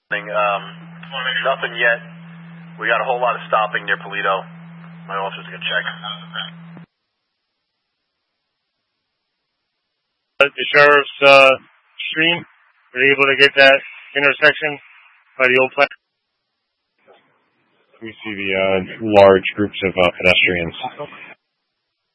Nothing yet. We got a whole lot of stopping near Polito. My officer's going to check. The sheriff's stream, we're able to get that intersection by the old plant. We see the large groups of pedestrians